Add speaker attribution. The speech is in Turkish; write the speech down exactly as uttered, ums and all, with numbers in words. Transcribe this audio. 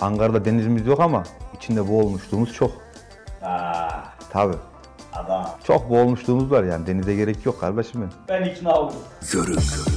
Speaker 1: Ankara'da denizimiz yok ama içinde boğulmuşluğumuz çok.
Speaker 2: Ha,
Speaker 1: Tabii.
Speaker 2: adam.
Speaker 1: Çok boğulmuşluğumuz var yani denize gerek yok kardeşim benim.
Speaker 2: Ben ikna oldum.
Speaker 3: Görün görün.